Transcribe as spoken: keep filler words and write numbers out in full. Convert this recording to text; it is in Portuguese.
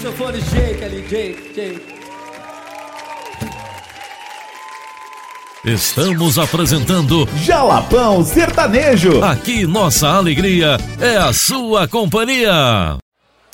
saxofone Jake ali, Jake, Jake. Estamos apresentando Jalapão Sertanejo. Aqui nossa alegria é a sua companhia.